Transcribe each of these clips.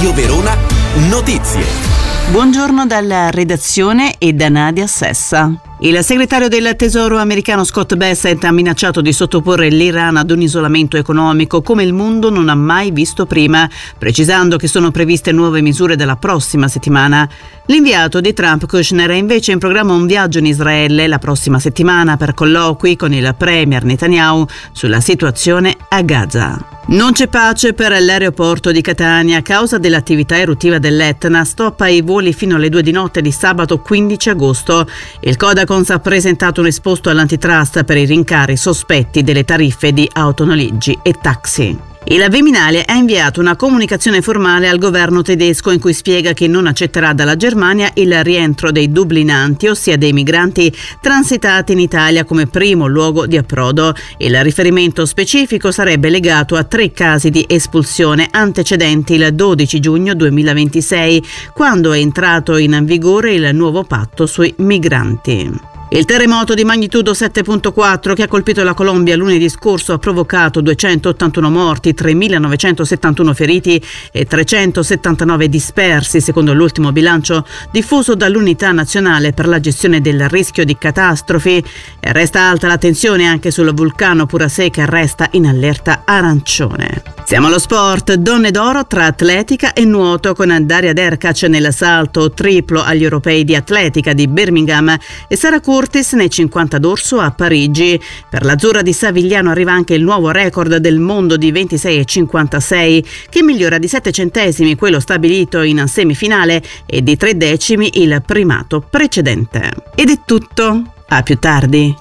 Radio Verona Notizie. Buongiorno dalla redazione e da Nadia Sessa. Il segretario del Tesoro americano Scott Bessent ha minacciato di sottoporre l'Iran ad un isolamento economico come il mondo non ha mai visto prima, precisando che sono previste nuove misure dalla prossima settimana. L'inviato di Trump, Kushner, è invece in programma un viaggio in Israele la prossima settimana per colloqui con il premier Netanyahu sulla situazione a Gaza. Non c'è pace per l'aeroporto di Catania a causa dell'attività eruttiva dell'Etna. Stop ai voli fino alle 2 di notte di sabato 15 agosto. Il Codacons ha presentato un esposto all'antitrust per i rincari sospetti delle tariffe di autonoleggi e taxi. Il Viminale ha inviato una comunicazione formale al governo tedesco in cui spiega che non accetterà dalla Germania il rientro dei dublinanti, ossia dei migranti transitati in Italia come primo luogo di approdo. Il riferimento specifico sarebbe legato a 3 casi di espulsione antecedenti il 12 giugno 2026, quando è entrato in vigore il nuovo patto sui migranti. Il terremoto di magnitudo 7.4 che ha colpito la Colombia lunedì scorso ha provocato 281 morti, 3.971 feriti e 379 dispersi, secondo l'ultimo bilancio diffuso dall'Unità Nazionale per la gestione del rischio di catastrofi. E resta alta la tensione anche sul vulcano Purasé, che resta in allerta arancione. Siamo allo sport. Donne d'oro tra atletica e nuoto con Daria Derkac nel salto triplo agli europei di atletica di Birmingham e Sara Curtis nei 50 d'orso a Parigi. Per l'azzurra di Savigliano arriva anche il nuovo record del mondo di 26,56 che migliora di 7 centesimi quello stabilito in semifinale e di 3 decimi il primato precedente. Ed è tutto. A più tardi.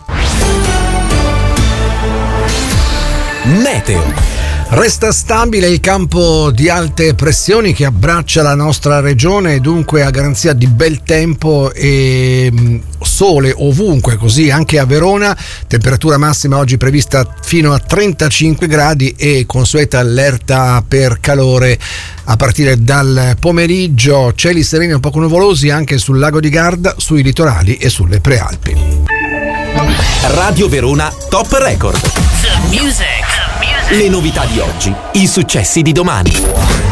Meteo. Resta stabile il campo di alte pressioni che abbraccia la nostra regione, dunque a garanzia di bel tempo e sole ovunque, così anche a Verona. Temperatura massima oggi prevista fino a 35 gradi e consueta allerta per calore a partire dal pomeriggio. Cieli sereni un poco nuvolosi anche sul lago di Garda, sui litorali e sulle prealpi. Radio Verona Top Record. The music. Le novità di oggi, i successi di domani.